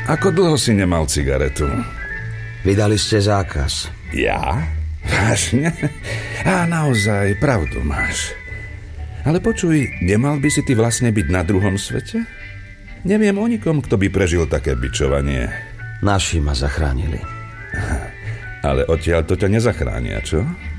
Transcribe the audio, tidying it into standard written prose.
Ako dlho si nemal cigaretu? Vydali ste zákaz. Ja? Vážne? Á, naozaj, pravdu máš. Ale počuj, nemal by si ty vlastne byť na druhom svete? Neviem o nikom, kto by prežil také bičovanie. Naši ma zachránili. Ale odtiaľ to ťa nezachránia, čo?